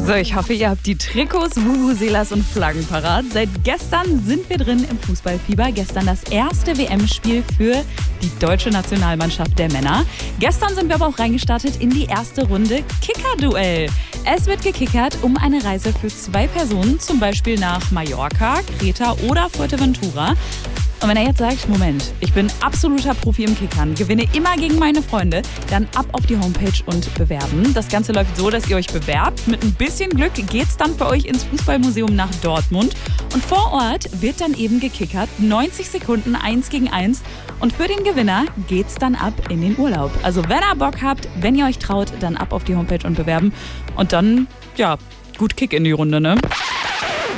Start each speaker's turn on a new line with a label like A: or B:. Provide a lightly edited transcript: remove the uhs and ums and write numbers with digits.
A: So, ich hoffe, ihr habt die Trikots, Vuvuzelas und Flaggen parat. Seit gestern sind wir drin im Fußballfieber. Gestern das erste WM-Spiel für die deutsche Nationalmannschaft der Männer. Gestern sind wir aber auch reingestartet in die erste Runde Kicker-Duell. Es wird gekickert um eine Reise für 2 Personen, zum Beispiel nach Mallorca, Kreta oder Fuerteventura. Und wenn er jetzt sagt, Moment, ich bin absoluter Profi im Kickern, gewinne immer gegen meine Freunde, dann ab auf die Homepage und bewerben. Das Ganze läuft so, dass ihr euch bewerbt. Mit ein bisschen Glück geht's dann für euch ins Fußballmuseum nach Dortmund. Und vor Ort wird dann eben gekickert, 90 Sekunden 1 gegen 1. Und für den Gewinner geht's dann ab in den Urlaub. Also wenn ihr Bock habt, wenn ihr euch traut, dann ab auf die Homepage und bewerben. Und dann, ja, gut Kick in die Runde, ne?